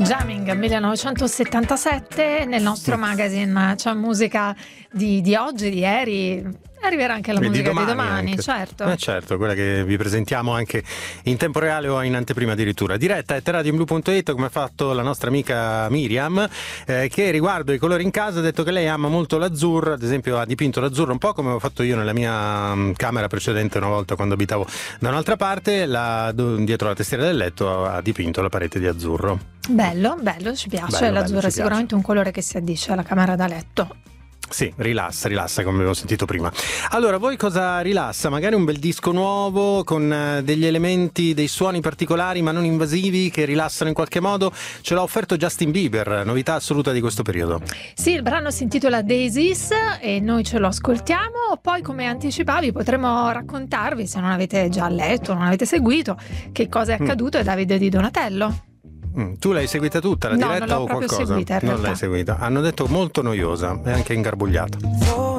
Jamming 1977 nel nostro magazine. C'è musica di oggi, di ieri. Arriverà anche la musica di domani, certo. Certo, quella che vi presentiamo anche in tempo reale o in anteprima addirittura. Diretta a radioinblu.it, come ha fatto la nostra amica Miriam, che riguardo i colori in casa ha detto che lei ama molto l'azzurro, ad esempio ha dipinto l'azzurro un po' come ho fatto io nella mia camera precedente una volta quando abitavo da un'altra parte, dietro la tastiera del letto ha dipinto la parete di azzurro. Bello, ci piace, l'azzurro è sicuramente un colore che si addice alla camera da letto. Sì, rilassa come avevo sentito prima. Allora, voi cosa rilassa? Magari un bel disco nuovo con degli elementi, dei suoni particolari ma non invasivi che rilassano in qualche modo? Ce l'ha offerto Justin Bieber, novità assoluta di questo periodo. Sì, il brano si intitola Daisies e noi ce lo ascoltiamo. Poi, come anticipavi, potremo raccontarvi, se non avete già letto, non avete seguito, che cosa è accaduto ai Davide di Donatello. Tu l'hai seguita tutta la diretta o qualcosa? Seguita, in realtà. Non l'hai seguita. Hanno detto molto noiosa e anche ingarbugliata.